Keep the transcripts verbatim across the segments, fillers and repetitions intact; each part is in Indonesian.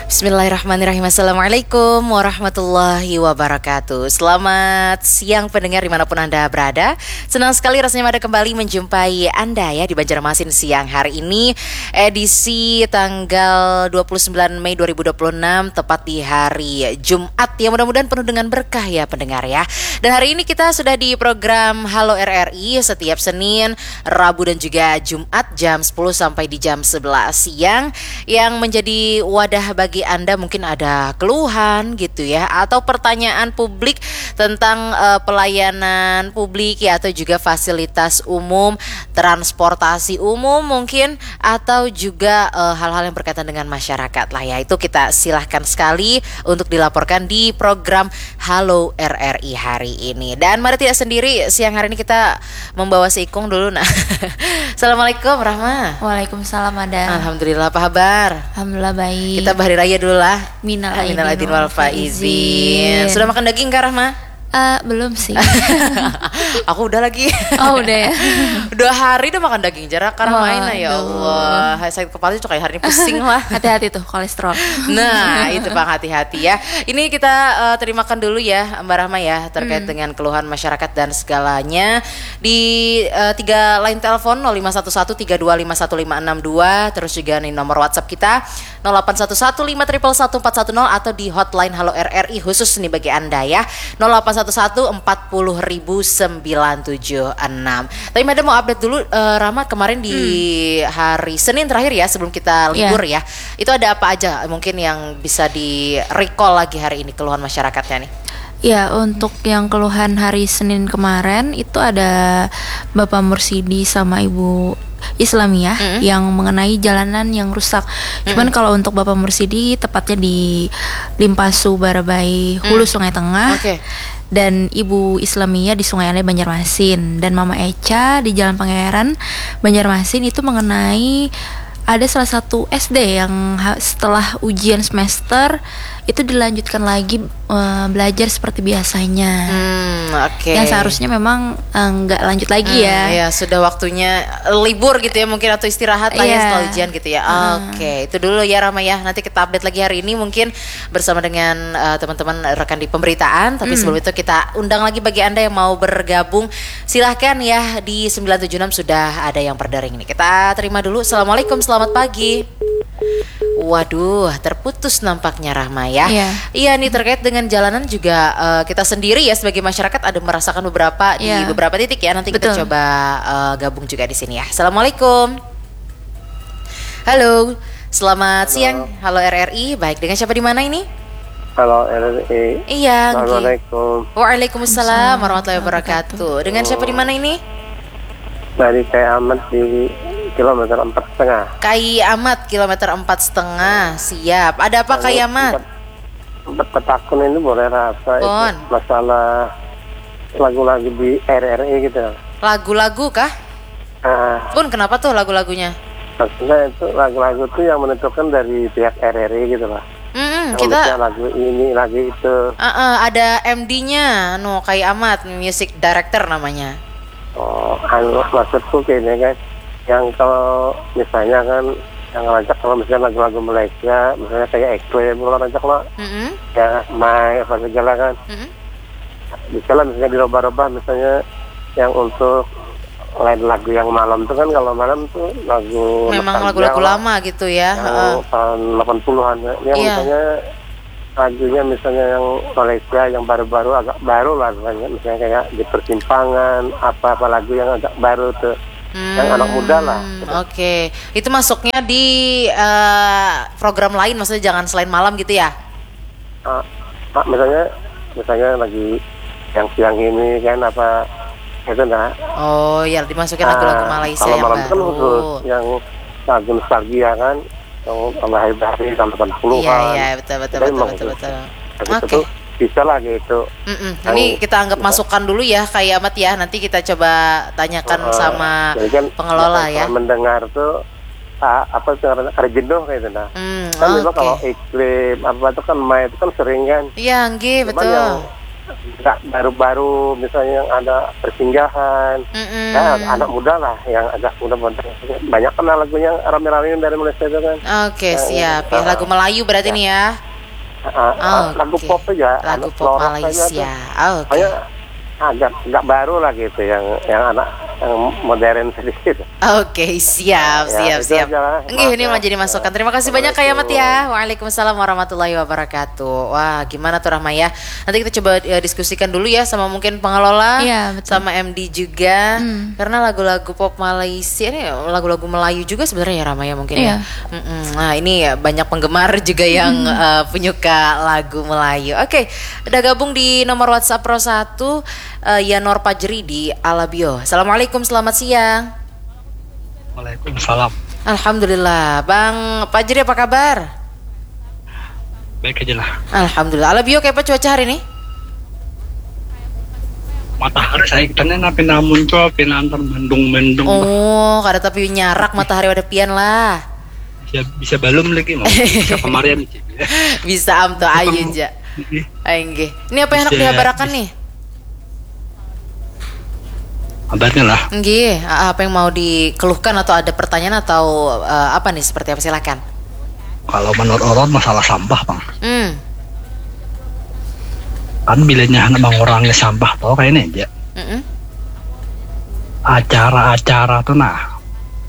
Bismillahirrahmanirrahim. Assalamualaikum warahmatullahi wabarakatuh. Selamat siang pendengar dimanapun Anda berada. Senang sekali rasanya ada kembali menjumpai Anda ya di Banjarmasin siang hari ini, edisi tanggal dua puluh sembilan Mei dua ribu dua puluh enam, tepat di hari Jumat yang mudah-mudahan penuh dengan berkah ya pendengar ya. Dan hari ini kita sudah di program Halo R R I setiap Senin, Rabu dan juga Jumat jam sepuluh sampai di jam sebelas siang, yang menjadi wadah bagi Anda mungkin ada keluhan gitu ya, atau pertanyaan publik tentang uh, pelayanan publik ya, atau juga fasilitas umum, transportasi umum mungkin, atau juga uh, hal-hal yang berkaitan dengan masyarakat lah ya. Itu kita silahkan sekali untuk dilaporkan di program Halo R R I hari ini. Dan mari tidak sendiri, siang hari ini kita membawa si Ikung dulu nah. Assalamualaikum Rahma. Waalaikumsalam Ada. Alhamdulillah, apa kabar? Alhamdulillah baik. Kita bahari raya dulu lah. Minal Minal aidin aidin wal wal faizin. faizin. Sudah makan daging kah Rahma? Uh, belum sih. Aku udah lagi. Oh udah ya. Dua hari udah makan daging jarak karena Oh, main lah ya aduh. Allah. Hai, sakit kepala itu kayak hari ini pusing lah. Hati-hati tuh kolesterol. Nah itu Bang, hati-hati ya. Ini kita uh, terimakan dulu ya Mbak Rahma ya, terkait Hmm. dengan keluhan masyarakat dan segalanya di uh, tiga line telepon nol lima satu satu tiga dua lima satu lima enam dua, terus juga nih nomor WhatsApp kita nol delapan satu satu lima satu satu empat satu nol, atau di hotline Halo R R I khusus nih bagi Anda ya, nol delapan satu satu empat nol nol sembilan tujuh enam. Tapi Mada mau update dulu uh, Rama, kemarin di hmm. hari Senin terakhir ya sebelum kita libur yeah. ya. Itu ada apa aja mungkin yang bisa di recall lagi hari ini keluhan masyarakatnya nih? Ya, untuk yang keluhan hari Senin kemarin itu ada Bapak Mursidi sama Ibu Islamiyah mm-hmm. yang mengenai jalanan yang rusak. Mm-hmm. Cuman kalau untuk Bapak Mursidi tepatnya di Limpasu Barabai Hulu mm. Sungai Tengah. Okay. Dan Ibu Islamiyah di Sungai Ale Banjarmasin, dan Mama Eca di Jalan Pangeran Banjarmasin itu mengenai ada salah satu S D yang setelah ujian semester itu dilanjutkan lagi uh, belajar seperti biasanya. Hmm, oke. Okay. Yang seharusnya memang nggak uh, lanjut lagi hmm, ya. Ya sudah waktunya libur gitu ya mungkin, atau istirahat lah yeah. ya setelah ujian gitu ya. Hmm. Oke, okay. Itu dulu ya Rama ya. Nanti kita update lagi hari ini mungkin bersama dengan uh, teman-teman rekan di pemberitaan. Tapi hmm. sebelum itu kita undang lagi bagi Anda yang mau bergabung, silahkan ya di sembilan tujuh enam sudah ada yang berdering nih. Kita terima dulu. Assalamualaikum, selamat pagi. Waduh, terputus nampaknya Rahma ya. Iya, iya nih terkait dengan jalanan juga uh, kita sendiri ya sebagai masyarakat ada merasakan beberapa yeah. di beberapa titik ya. Nanti Betul. kita coba uh, gabung juga di sini ya. Assalamualaikum. Halo, selamat Halo. siang. Halo R R I. Baik, dengan siapa di mana ini? Halo R R I. Iya. Assalamualaikum. Waalaikumsalam warahmatullahi wabarakatuh. Dengan siapa di mana ini? Dari saya Ahmad di kilometer empat setengah. Kai Ahmad kilometer empat setengah, siap. Ada apa Kai Ahmad? Empat petakun ini boleh rasa itu masalah lagu-lagu di R R I gitu. Lagu-lagu kah? Uh, Pun kenapa tuh lagu-lagunya? Maksudnya itu lagu-lagu tuh yang menentukan dari pihak R R I gitu lah. Mm-hmm, kita lagu ini, lagu itu. Uh-uh, ada M D-nya, no Kai Ahmad, music director namanya. Oh, anu maksudku kayaknya kan, yang kalau misalnya kan yang ngajak kalau misalnya lagu-lagu Malaysia, misalnya kayak Ekwe, kalau ngajak lah, mm-hmm. ya Mai apa segala kan, mm-hmm. bisa lah misalnya dirubah-rubah, misalnya yang untuk lain lagu yang malam tuh kan, kalau malam tuh lagu memang lagu-lagu lama gitu ya, yang uh. tahun delapan puluhan ya, yang yeah. misalnya lagunya misalnya yang Malaysia yang baru-baru agak baru lah, misalnya kayak di persimpangan apa-apa lagu yang agak baru tuh. Hmm, yang anak muda lah. Oke, okay. Itu masuknya di uh, program lain, maksudnya jangan selain malam gitu ya? Uh, uh, misalnya, misalnya lagi yang siang ini kan apa itu nah? Oh ya, dimasukin lagu-lagu uh, Malaysia yang malam baru. Kan khusus yang lagu nostalgia kan, yang lahir dari tahun delapan puluhan. Iya iya betul betul betul betul betul. Oke. Okay. Bisa lah gitu. Yang, ini kita anggap bisa. Masukan dulu ya Kak Ahmad ya. Nanti kita coba tanyakan uh, sama kan, pengelola ya. Mendengar tuh ah, apa sekarang ada jenuh kayak itu nah. Mm, kan okay. Memang kalau iklim apa itu kan Mai itu kan sering kan. Iya, nggih betul. Yang nggak baru-baru misalnya yang ada persinggahan, Mm-mm. ya anak muda lah yang agak muda-muda. Banyak kan lagunya rame-rame dari Malaysia itu kan. Oke, Ya, siap. ya. Ya, lagu Melayu berarti Ya. nih ya. Uh, uh, Oke. lagu pop aja, Lagu anak pop Flora saja Malaysia. tuh. Oke. Kayak agak nggak baru lah gitu yang yang anak yang modern sedikit. Oke, siap, Ya, siap, itu siap. aja lah. Nggih, ini Maaf ya. menjadi masukan. Terima kasih banyak Kak Yamat ya. Waalaikumsalam warahmatullahi wabarakatuh. Wah, gimana tuh Rahma ya? Nanti kita coba ya, diskusikan dulu ya sama mungkin pengelola, Iya, betul. sama M D juga. Hmm. Karena lagu-lagu pop Malaysia ini lagu-lagu Melayu juga sebenarnya ya Rahma ya mungkin Iya. ya. Mm-mm. Nah, ini ya, banyak penggemar juga yang eh, penyuka lagu Melayu. Oke, udah gabung di nomor WhatsApp Pro satu eh, Yanor Pajri di Alabio. Assalamualaikum, selamat siang. Waalaikumsalam. Alhamdulillah, Bang Pajri apa kabar? Baik aja lah. Alhamdulillah. Alabio kayak apa cuaca hari ini? Matahari saya kitanya napi namun coba pinantar mendung-mendung. Oh, kada tapi nyarak matahari ada pian lah. Bisa bisa balum lagi mau. Bisa kemarin. Bisa am tuh ayo ja. Aingge. Ini apa yang hendak Bisa- dihabarakan nih? Kabarnya lah. Nggih, apa yang mau dikeluhkan atau ada pertanyaan atau eh, apa nih seperti apa silakan. Kalau menurut orang masalah sampah bang. Hmm. Kan bilanya anak mengurangi sampah tau kayak ini aja. Mm-mm. Acara-acara tuh nah.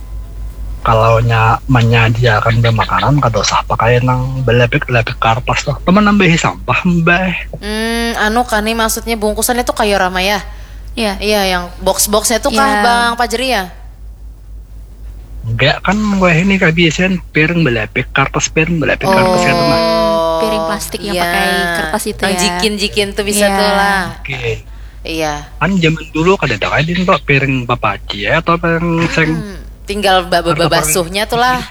Kalau nya menyediakan makanan kada usah pakai nang belepik-belepik karpas tuh. Teman nambahi sampah mbah. Hmm, anu kan nih maksudnya bungkusannya tuh kayak Rama ya? Iya. Iya, yang box-boxnya tuh kah Iya. Bang Pajri ya? Enggak kan gue ini kebiasaan piring belepik kartas piring belepik kartas kan nah. Piring plastik yang pakai kertas itu yang ya. jikin-jikin tuh bisa Iya. tuh lah. Oke. Iya. Kan zaman dulu kada ada kain pak piring papaci ya atau piring seng. Hmm, tinggal baba basuhnya tuh lah.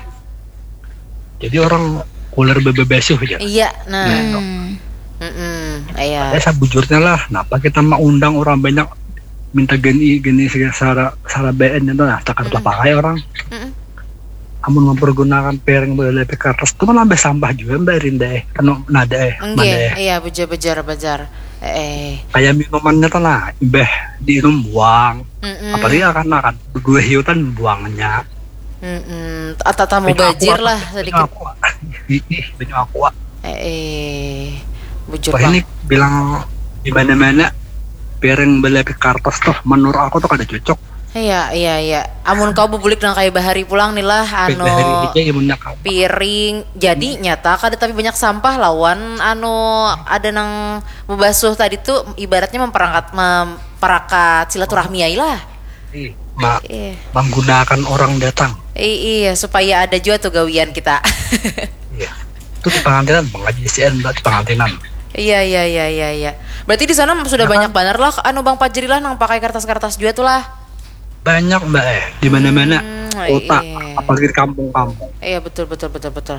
Jadi orang kuler bebe basuh aja. Iya, nah. Hmm. Mm-mm, iya. Saya bujurnya lah, kenapa kita mau undang orang banyak minta geni geni secara secara B N itu nah takkan Mm-mm. pakai orang. Mm-mm. Amun mempergunakan piring belepik kertas itu kan nambah sampah juga mbak Rinda eh, anu nada eh, Nggih, nada eh. iya bejar-bejar bejar. Eh. Kayak minumannya tuh lah, ibeh diinum buang. Mm-mm. Apalagi akan akan gue hiutan buangnya. Mm-mm. Atau tamu Banyak bajir aqua, lah banyak sedikit. aqua. Ini banyak aqua. Eh, eh. Bujur Wah Bang. ini bilang di mana-mana piring belepik kertas tuh menurut aku tuh kada cocok. Iya, iya, iya. Amun kau bubulik nang kayak bahari pulang nih lah anu Dari aja imunnya kamu. piring jadi nyata kada tapi banyak sampah lawan anu ada nang membasuh tadi tuh ibaratnya memperangkat memperakat silaturahmi ai lah. Ma, Iya. menggunakan orang datang. I- iya supaya ada juga tuh gawian kita. Iya. Itu di pengantinan, pengaji C N di pengantinan. Iya, iya, iya, iya, iya. Berarti di sana sudah banyak banner lah anu Bang Pajri lah nang pakai kertas-kertas juga tuh lah. Banyak mbak eh, di mana-mana Hmm, kota, iya. apalagi di kampung-kampung. Iya betul betul betul betul.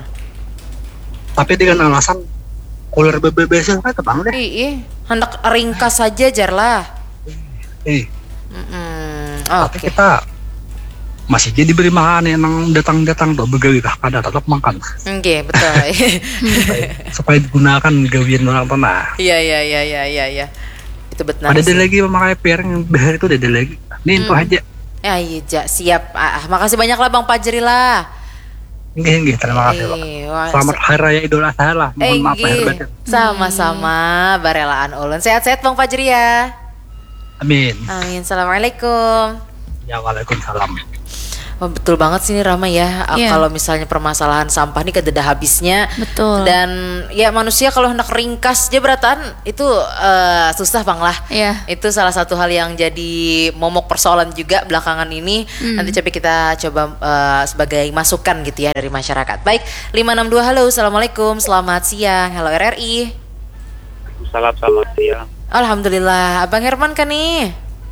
Tapi dengan alasan kuler bebe besok kan kebang deh. Iya, hendak ringkas saja jar lah. Eh, Mm-mm. tapi Oke. kita masih jadi beri makan yang datang-datang tuh begawi kah kada tetap makan Oke, betul. supaya, supaya digunakan gawian orang tanah. Iya, iya, iya, iya, iya, iya. Itu benar. Ada sih. lagi memakai piring yang behar itu ada lagi. Nih itu Hmm. aja. Ya, iya, Ja, siap. Ah, makasih banyak lah Bang Pajri lah. Nggih, nggih, terima kasih, Pak. Eh, wah, Selamat Hari Raya Idul Adha lah. Eh, Mohon maaf lahir nggih. batin. Sama-sama barelaan ulun. Sehat-sehat Bang Pajri ya. Amin. Amin. Assalamualaikum. Ya, waalaikumsalam. Oh, betul banget sih ini Rama ya. Ah, Iya. Kalau misalnya permasalahan sampah nih kededa habisnya. Betul. Dan ya manusia kalau hendak ringkas dia beratan itu eh, susah Bang lah. Iya. Itu salah satu hal yang jadi momok persoalan juga belakangan ini. Hmm. Nanti coba kita coba eh, sebagai masukan gitu ya dari masyarakat. Baik, lima enam dua halo. Assalamualaikum. Selamat siang. Halo R R I. Salam selamat siang. Alhamdulillah. Abang Herman kan nih?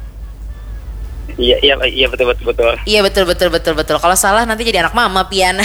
Iya iya iya betul betul betul. Iya betul betul betul betul. Kalau salah nanti jadi anak mama pian.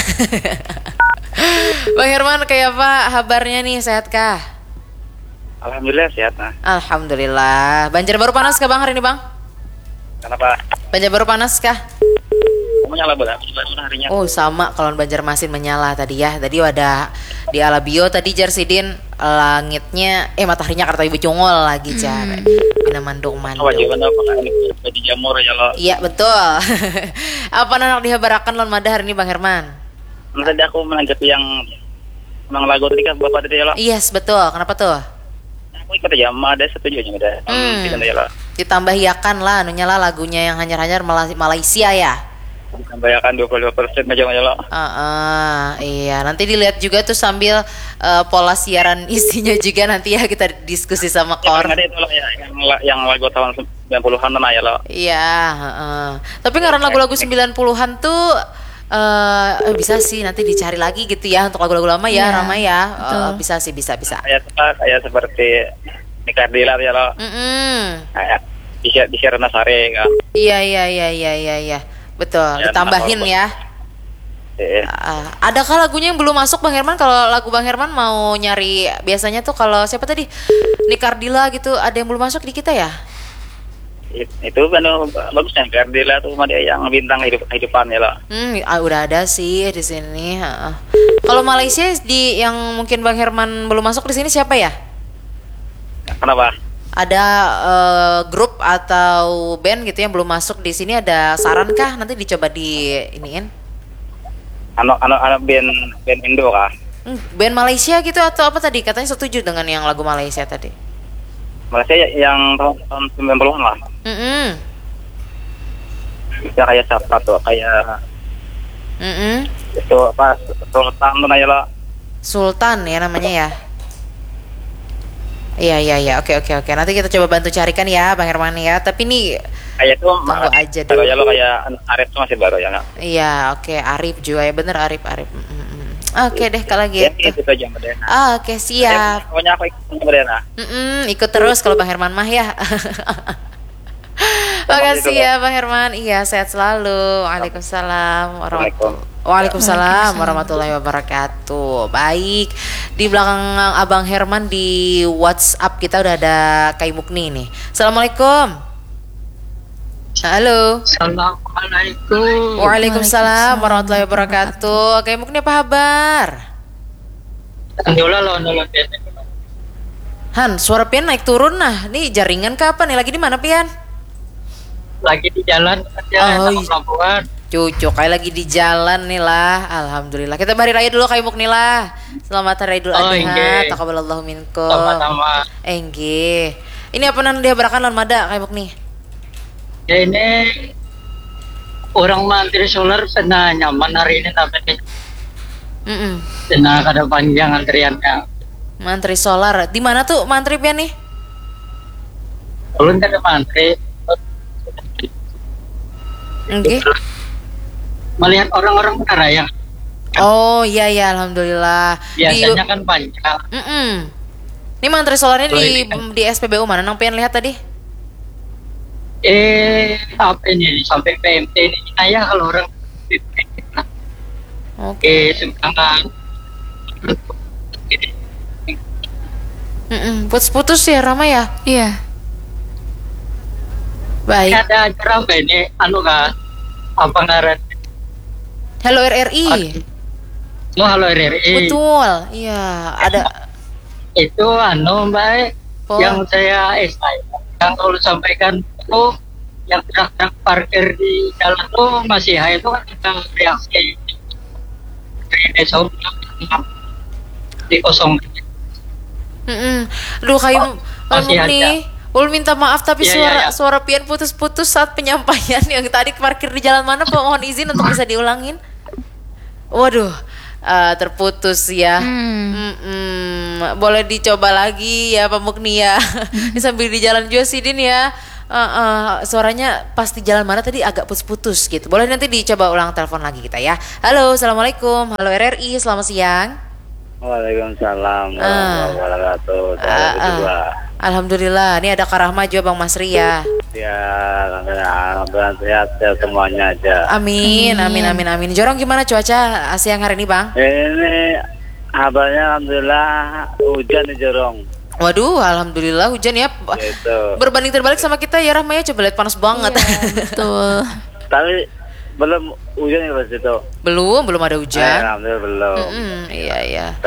Bang Herman kayak apa kabarnya nih, sehat kah? Alhamdulillah sehat nah. Alhamdulillah. Banjir baru panas kah Bang hari ini Bang? Kenapa? Banjir baru panas kah? Kamu nyala bola? Gimana harinya? Oh sama kalau Banjarmasin menyala tadi ya. Tadi ada di Alabio tadi Jarsidin langitnya eh mataharinya kata ibu congol lagi jar. Bina mandung-mandung. Oh, gimana pakai baju jamur ya lo? Iya betul. Apa anak dihabarakan lon mada hari ini Bang Herman? Tadi aku menanggapi yang Mang lagu tadi kan Bapak tadi ya lo? Yes betul. Kenapa tuh? Aku ikut aja, ada setuju aja ada. Hmm. Tidak ya lo. Ditambah yakan lah, anunya lah lagunya yang hanyar-hanyar Mal- Malaysia ya. Tambahkan dua puluh lima persen aja ya lo. Uh, uh, iya, nanti dilihat juga tuh sambil uh, pola siaran isinya juga nanti ya kita diskusi sama Kor. Yang ada itu lo ya, yang, yang lagu tahun sembilan puluhan mana ya lo? Iya, uh, uh. Tapi ngaran lagu-lagu sembilan puluhan tuh uh, eh, bisa sih nanti dicari lagi gitu ya untuk lagu-lagu lama ya, Iya, Rama ya. betul. Uh, bisa sih, bisa, bisa. Kayak kayak seperti Nikah Dilar ya lo. Mm-mm. Kayak di di Sierra Sare kan. Iya, iya, iya, iya, iya, iya. Betul, Ya, ditambahin nama ya. Eh, Uh, adakah lagunya yang belum masuk Bang Herman? Kalau lagu Bang Herman mau nyari biasanya tuh kalau siapa tadi Nikardila gitu ada yang belum masuk di kita ya? itu kan bagusnya Gardila tuh sama dia yang bintang hidup kehidupan ya lo. Hmm, ah, udah ada sih di sini. Uh. Kalau Malaysia di yang mungkin Bang Herman belum masuk di sini siapa ya? Kenapa? Ada uh, grup atau band gitu yang belum masuk di sini, ada saran kah? Nanti dicoba di iniin. Ano ano ano band band Indo kah? Hmm, band Malaysia gitu atau apa tadi? Katanya setuju dengan yang lagu Malaysia tadi. Malaysia yang tahun, tahun sembilan puluhan lah. Mm-mm. Ya kayak siapa tuh? Kayak Mm-mm. itu apa? Sultan tuh ya lo. Sultan ya namanya ya. Iya iya iya, oke oke oke. Nanti kita coba bantu carikan ya Bang Herman ya. Tapi nih Kayak itu tunggu aja baru dulu. ya lo kayak Arif tuh masih baru ya nggak? Iya, oke Arif juga ya, bener Arif Arif. Mm, mm, mm. Oke deh kalau Ya, gitu. itu aja Mbak Dena. Ah, oke siap. Pokoknya aku ikut Mbak Dena. Mm-mm, ikut terus kalau Bang Herman mah ya. Makasih ya Bang Herman. Iya, sehat selalu. Waalaikumsalam warahmatullahi Waalaikumsalam warahmatullahi wabarakatuh. Baik, di belakang Abang Herman di WhatsApp kita udah ada Kai Mukni nih. Assalamualaikum. Halo. Assalamualaikum. Waalaikumsalam warahmatullahi wabarakatuh. Kai Mukni apa kabar? Alhamdulillah lo nolong. Han, suara Pian naik turun nah. Nih jaringan kapan nih? Lagi di mana Pian? Lagi di jalan aja Oh, sama pelabuhan. Cucu kayak lagi di jalan nih lah. Alhamdulillah. Kita hari raya dulu Kai Mukni lah. Selamat hari Idul Oh, Adha. inggih. Taqabbalallahu minkum. Sama-sama. Enggih. Ini apa nan dia berakan lan mada Kai Mukni? Ya ini orang mantri solar pernah nyaman hari ini tapi Mm-mm. pernah kada panjang antriannya. Mantri solar. Di mana tuh mantri Pian nih? Belum kada mantri. Enggih. Melihat orang-orang karaya. Oh iya iya alhamdulillah. Biasanya Di, kan panjang. Mm-mm. Ini mantri solarnya Kalau di ini kan- di S P B U mana? Nang Pian lihat tadi? Eh apa ini sampai P M T ini saya kalau orang Oke. eh sekarang Mm-mm. Putus-putus ya Rama ya? Iya. Baik. ada acara apa ini anu kan apa ngaran Halo R R I. oh halo R R I Betul. Iya, ada itu anu mbak Oh. yang saya S I yang kalau sampaikan itu yang truk-truk parkir di jalan tuh masih high itu kan kita reaksi dari desa di kosong. Mm-mm. Aduh kayu masih kamu nih. Ul minta maaf tapi Iya, suara iya, iya. suara Pian putus-putus saat penyampaian yang tadi parkir di jalan mana Pak? Mohon izin untuk bisa diulangin. Waduh, eh, terputus ya. Hmm. Mm-mm. Boleh dicoba lagi ya Pak Mukni ya. Ini sambil di jalan juga sih Din ya. Eh, eh, suaranya pasti jalan mana tadi agak putus-putus gitu. Boleh nanti dicoba ulang telepon lagi kita ya. Halo, assalamualaikum. Halo R R I, selamat siang. Waalaikumsalam Ah. warahmatullahi wabarakatuh. Ah, ah. Berdua. Alhamdulillah, ini ada Karahma juga Bang Masri ya. Ya, alhamdulillah sehat sehat semuanya aja. Amin, amin, amin, amin. Jorong gimana cuaca siang hari ini Bang? Ini kabarnya alhamdulillah hujan nih Jorong. Waduh, alhamdulillah hujan ya. Gitu. Berbanding terbalik sama kita ya Rahma ya, coba lihat panas banget. Betul. Tapi belum hujan ya pas itu. belum, belum ada Eh, hujan. alhamdulillah belum. Mm-mm, iya, iya. Kan.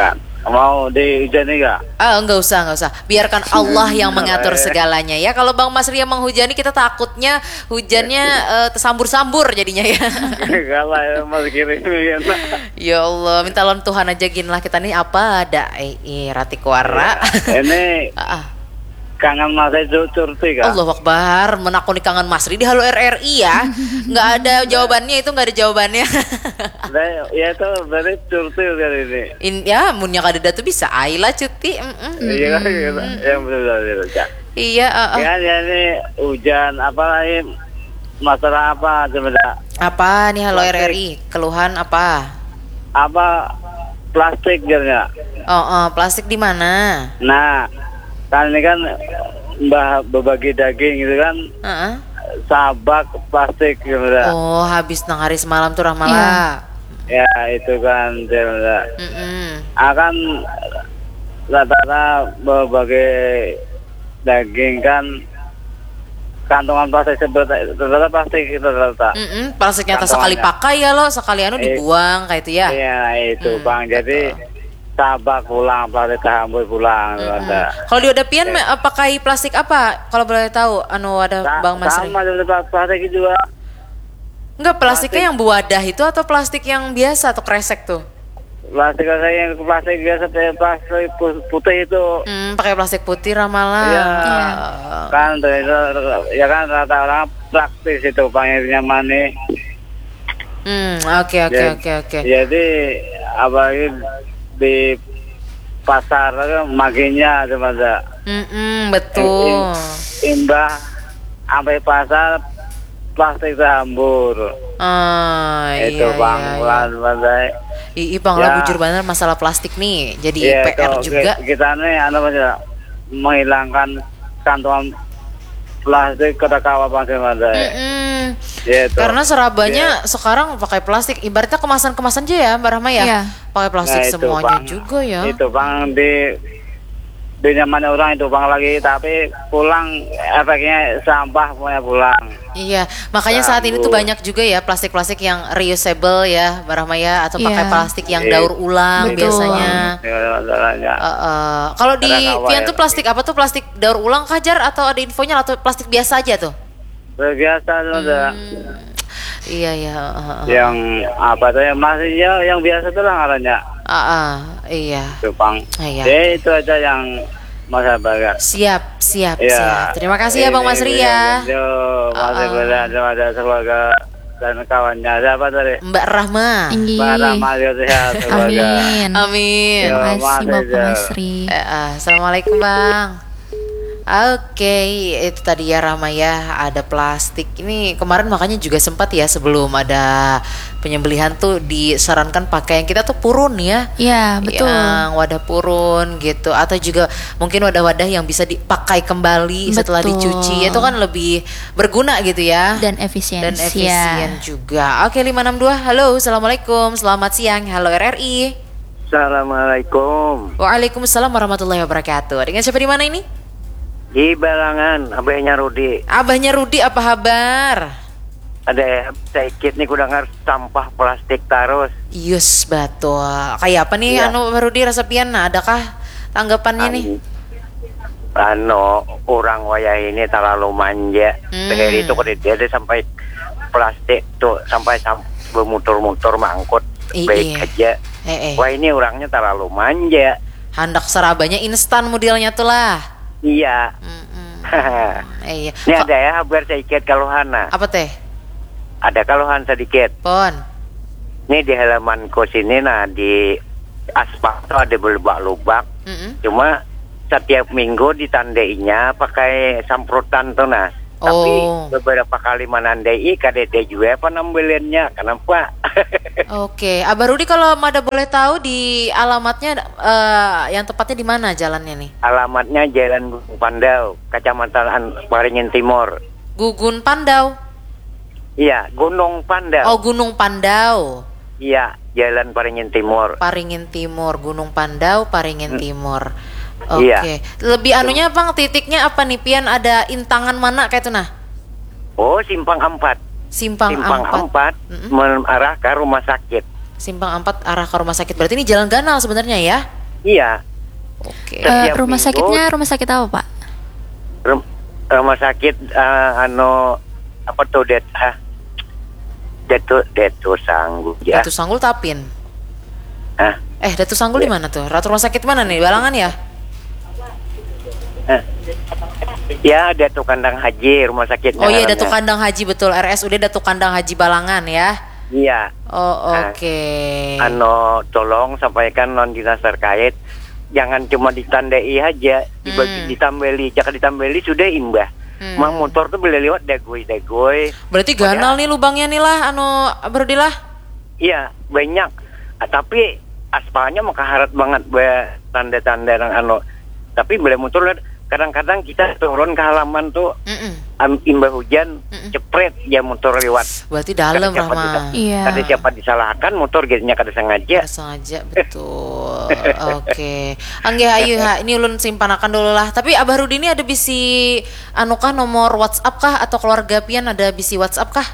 mau dihujani nggak? Ah, enggak usah, enggak usah. Biarkan Allah yang mengatur segalanya ya. Kalau Bang Mas Ria menghujani, kita takutnya hujannya eh, tersambur-sambur jadinya ya. Kalau ya Mas kirim ya. Ya Allah, minta lawan Tuhan aja gini lah kita nih apa ada eh, eh Rati Kuara. Ini Ah, kangen Mas itu curti kan? Allah Akbar, menakuni kangen Mas Ri di Halo R R I ya. Nggak ada jawabannya itu, nggak ada jawabannya. Nah, ya itu berarti curti kali ini. In, ya, munnya kadeda tuh bisa Aila cuti. Mm-mm. Iya kan, gitu. Yang betul-betul. Iya, uh, uh. Ya, ya ini hujan apa lagi? Masalah apa sebenarnya? Apa nih Halo R R I? Keluhan apa? Apa plastik jadinya? Oh, oh, plastik di mana? Nah, kan ini kan mbah berbagi daging gitu kan, Uh-uh. sabak plastik gitu. Oh, habis nang hari semalam tuh Rahmala. Ya itu kan sebenarnya. Mm-mm. Akan rata-rata berbagai daging kan kantongan plastik sebenarnya rata-rata plastik itu rata. Mm-mm. Plastiknya tak sekali pakai ya lo, sekali anu dibuang kayak itu ya. Iya itu Hmm, Bang. Jadi sabak pulang, plastik hambur pulang ada. Kalau di Odapian me- pakai plastik apa? Kalau boleh tahu, anu ada Sa- Bang Mas Ri. sama seperti plastik juga. Enggak, plastiknya yang berwadah itu atau plastik yang biasa atau kresek tuh? Plastik kayak yang plastik biasa kayak plastik pu- putih itu. Hmm, pakai plastik putih Ramala. Iya. Kan itu ya kan rata orang praktis itu Bang yang nyaman nih. Hmm, oke oke Ya- oke oke. Jadi apalagi di pasar kan maginya sebenarnya. Mm-mm, betul. Imbah sampai pasar plastik terhambur. Ah, Itu iya, Bang iya, iya. pelan pelan. Ih, Bang, Ya. lah bujur banget masalah plastik nih. Jadi Iya, P R itu, juga. ki- Kita nih anu aja menghilangkan kantongan plastik ke kawa pasir ada. Mm-mm. Ya, itu. Karena serabanya sekarang pakai plastik. Ibaratnya kemasan-kemasan aja ya, Mbak Rahma ya. Iya. Pakai plastik Nah, itu, semuanya Bang. juga ya. Itu Bang di di nyaman orang itu Bang lagi tapi pulang efeknya sampah punya pulang. Iya, makanya saat ini tuh Sambut. banyak juga ya plastik-plastik yang reusable ya, Mbak Rahma ya, atau pakai Iya. plastik yang Iya. daur ulang Betul. biasanya. Ya, masalahnya. Uh, uh. Kalau di Ada kawa Vian ya. tuh plastik apa tuh, plastik daur ulang kajar atau ada infonya atau plastik biasa aja tuh? Biasa sudah. Iya ya. Uh, uh. Yang apa tuh yang masih ya yang biasa tuh lah ngarannya. Uh, uh. Iya. Itu Bang. Iya. Ya, itu aja yang masa bagas. Siap, siap, Ya. siap. Terima kasih ya Bang Mas Ria. Yo, masih Uh-uh. berada ada keluarga dan kawannya. Siapa tadi? Mbak Rahma. Tinggi. Mbak Rahma sehat keluarga. Amin. Amin. Yo, Terima kasih makasih, Bapak Jo. Masri. Eh, ah, Assalamualaikum Bang. Oke, itu tadi ya Rama ya, ada plastik. Ini kemarin makanya juga sempat ya sebelum ada penyembelihan tuh disarankan pakai yang kita tuh purun ya. Iya, betul. Yang wadah purun gitu, atau juga mungkin wadah-wadah yang bisa dipakai kembali setelah Betul. dicuci. Itu kan lebih berguna gitu ya. Dan efisien. Dan efisien juga. Oke, lima enam dua. Halo, Assalamualaikum. Selamat siang. Halo R R I. Assalamualaikum. Waalaikumsalam warahmatullahi wabarakatuh. Dengan siapa di mana ini? Di Balangan, abahnya Rudi. Abahnya Rudi, apa kabar? Ada sedikit nih kudangar sampah plastik terus. Yus, betul. Kayak apa nih Iya. anu Pak Rudi resepian? Nah, adakah tanggapannya nih? Ano, orang wayah ini terlalu manja. Hmm. Dari itu kode dia sampai plastik tuh sampai sam bermutur-mutur mangkut. I- Baik iya. aja. Eh, eh. Wah ini orangnya terlalu manja. Handak serabanya instan modelnya tuh lah. Iya. Mm-mm. Eh, iya. Ini Kok- ada ya kabar sedikit kaluhana. apa teh? Ada kaluhan sedikit. Pon. Ini di halaman kos ini nah di aspal tuh ada berlubak-lubak. Mm-mm. Cuma setiap minggu ditandainya pakai samprotan tuh nah. Tapi Oh. beberapa kali menandai K D T juga apa nambeliannya. Kenapa? Oke, Abah Rudi kalau Mada boleh tahu di alamatnya eh, yang tepatnya di mana jalannya nih? Alamatnya Jalan Gunung Pandau, Kecamatan Waringin Timur. Gugun Pandau. Iya, Gunung Pandau. Oh, Gunung Pandau. Iya, Jalan Waringin Timur. Paringin Timur, Gunung Pandau, Paringin Timur. Oke. Iya. Lebih anunya Bang, titiknya apa nih Pian? Ada intangan mana kayak itu nah? Oh, Simpang Empat. Simpang, Simpang Ampat. Empat mengarah ke rumah sakit. Simpang Ampat arah ke rumah sakit. Berarti ini jalan ganal sebenarnya ya? Iya. Oke. Uh, rumah minggu, sakitnya rumah sakit apa, Pak? Rum, rumah sakit uh, ano apa tuh det ah Datu Datu Sanggul ya. Datu Sanggul Tapin. Hah? Eh, Datu Sanggul ya. Di mana tuh? Ratu rumah sakit mana nih? Balangan ya? Eh. Ya, Datu Kandang Haji rumah sakit. Oh iya, Datu Kandang Haji, betul. R S U D Datu Kandang Haji Balangan ya. Iya. Oh, oke. Okay. Nah, ano, tolong sampaikan non dinas terkait, jangan cuma ditandai aja, dibagi hmm. ditambeli, jangan ditambeli sudah imbah. Hmm. Mang motor tuh boleh lewat degoy-degoy. Berarti ganal nih lubangnya nih lah, anu berdilah. Iya, banyak. Ah, tapi aspalnya mah kaharat banget be tanda-tanda yang anu. Tapi boleh motor kadang-kadang kita turun ke halaman tuh um, imbah hujan Mm-mm. cepret ya motor lewat. Berarti dalam lah mah. Iya. Kada siapa disalahkan motor gedenya kada sengaja. Kada sengaja betul. Oke. Okay. Angge ayu ha ini ulun simpanakan dulu lah. Tapi Abah Rudi ini ada bisi anu kah nomor WhatsApp kah atau keluarga pian ada bisi WhatsApp kah?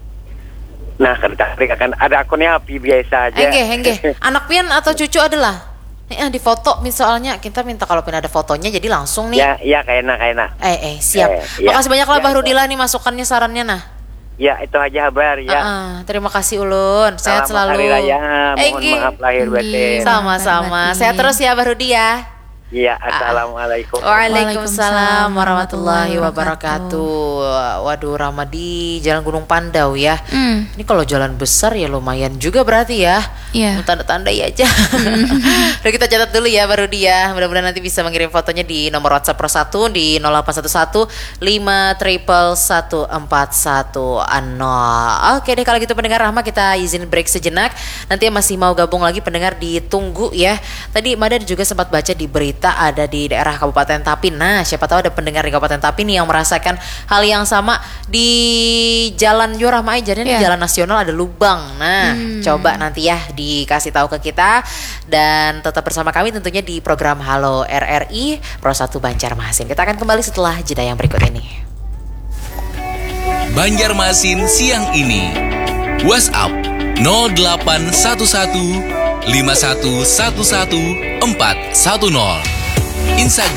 Nah, kadang akan ada akunnya H P biasa aja. Engge, engge. Anak pian atau cucu adalah? Nih di foto misalnya kita minta kalau pun ada fotonya jadi langsung nih. Ya, ya kayaknya kayaknya. Eh, eh siap. Eh, Makasih ya, banyak lah ya, Bah Rudila nih masukannya sarannya nah. Ya, itu aja kabar ya. Uh-uh, terima kasih Ulun. Sehat Selamat selalu. Hari Raya. Mohon eh, maaf lahir batin. Sama-sama. Sehat terus ya Bah Rudi ya. Iya, assalamualaikum. Waalaikumsalam warahmatullahi wabarakatuh. Waduh, Ramadi Jalan Gunung Pandau ya. Mm. Ini kalau jalan besar ya lumayan juga berarti ya. Iya. Yeah. Tanda-tandai aja. Mm. Udah kita catat dulu ya baru dia. Mudah-mudahan nanti bisa mengirim fotonya di nomor WhatsApp Pro satu di nol delapan satu satu lima triple satu empat satu nol. Oke deh kalau gitu pendengar Rahma kita izin break sejenak. Nanti yang masih mau gabung lagi pendengar ditunggu ya. Tadi Mada juga sempat baca di berita ada di daerah Kabupaten Tapin. Nah, siapa tahu ada pendengar di Kabupaten Tapin nih yang merasakan hal yang sama di Jalan Yorahma jadi yeah. Di Jalan Nasional ada lubang. Nah, hmm. coba nanti ya dikasih tahu ke kita dan tetap bersama kami tentunya di program Halo R R I Pro satu Banjarmasin. Kita akan kembali setelah jeda yang berikut ini. Banjarmasin siang ini. WhatsApp nol delapan satu satu lima satu satu satu empat satu nol. Instagram